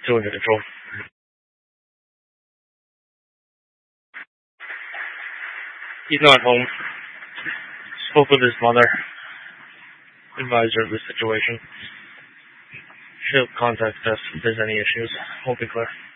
Still under control. He's not home. Spoke with his mother. Advised her of the situation. She'll contact us if there's any issues. Won't be clear.